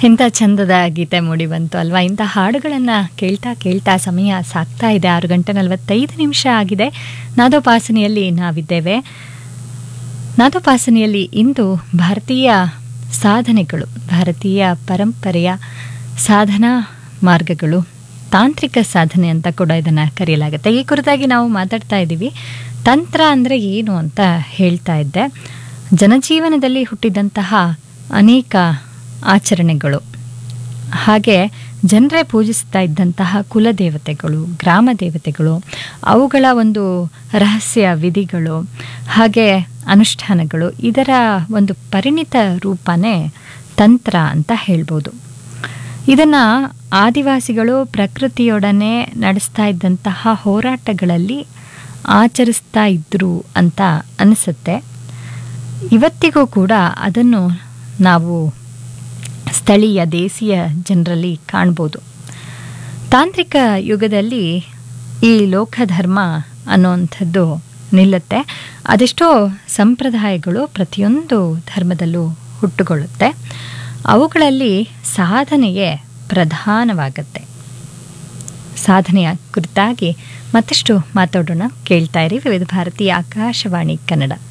ಎಂಥ ಚಂದದ ಗೀತೆ ಮೂಡಿ ಬಂತು ಅಲ್ವಾ. ಇಂಥ ಹಾಡುಗಳನ್ನು ಕೇಳ್ತಾ ಕೇಳ್ತಾ ಸಮಯ ಸಾಗ್ತಾ ಇದೆ. 6:45 ಆಗಿದೆ. ನಾದೋಪಾಸನೆಯಲ್ಲಿ ನಾವಿದ್ದೇವೆ. ನಾದೋಪಾಸನೆಯಲ್ಲಿ ಇಂದು ಭಾರತೀಯ ಸಾಧನೆಗಳು, ಭಾರತೀಯ ಪರಂಪರೆಯ ಸಾಧನಾ ಮಾರ್ಗಗಳು, ತಾಂತ್ರಿಕ ಸಾಧನೆ ಅಂತ ಕೂಡ ಇದನ್ನು ಕರೆಯಲಾಗುತ್ತೆ. ಈ ಕುರಿತಾಗಿ ನಾವು ಮಾತಾಡ್ತಾ ಇದ್ದೀವಿ. ತಂತ್ರ ಅಂದರೆ ಏನು ಅಂತ ಹೇಳ್ತಾ ಇದ್ದೆ. ಜನಜೀವನದಲ್ಲಿ ಹುಟ್ಟಿದಂತಹ ಅನೇಕ ಆಚರಣೆಗಳು, ಹಾಗೆ ಜನರೇ ಪೂಜಿಸ್ತಾ ಇದ್ದಂತಹ ಕುಲದೇವತೆಗಳು, ಗ್ರಾಮ ದೇವತೆಗಳು, ಅವುಗಳ ಒಂದು ರಹಸ್ಯ ವಿಧಿಗಳು, ಹಾಗೆ ಅನುಷ್ಠಾನಗಳು, ಇದರ ಒಂದು ಪರಿಣಿತ ರೂಪನೇ ತಂತ್ರ ಅಂತ ಹೇಳ್ಬೋದು. ಇದನ್ನು ಆದಿವಾಸಿಗಳು ಪ್ರಕೃತಿಯೊಡನೆ ನಡೆಸ್ತಾ ಇದ್ದಂತಹ ಹೋರಾಟಗಳಲ್ಲಿ ಆಚರಿಸ್ತಾ ಇದ್ರು ಅಂತ ಅನಿಸುತ್ತೆ. ಇವತ್ತಿಗೂ ಕೂಡ ಅದನ್ನು ನಾವು ಸ್ಥಳೀಯ ದೇಶೀಯ ಜನರಲ್ಲಿ ಕಾಣ್ಬೋದು. ತಾಂತ್ರಿಕ ಯುಗದಲ್ಲಿ ಈ ಲೋಕಧರ್ಮ ಅನ್ನುವಂಥದ್ದು ನಿಲ್ಲುತ್ತೆ. ಅದೆಷ್ಟೋ ಸಂಪ್ರದಾಯಗಳು ಪ್ರತಿಯೊಂದು ಧರ್ಮದಲ್ಲೂ ಹುಟ್ಟುಕೊಳ್ಳುತ್ತೆ. ಅವುಗಳಲ್ಲಿ ಸಾಧನೆಯೇ ಪ್ರಧಾನವಾಗತ್ತೆ. ಸಾಧನೆಯ ಕುರಿತಾಗಿ ಮತ್ತಷ್ಟು ಮಾತಾಡೋಣ. ಕೇಳ್ತಾ ಇರಿ ವಿವಿಧ ಭಾರತೀಯ ಆಕಾಶವಾಣಿ ಕನ್ನಡ.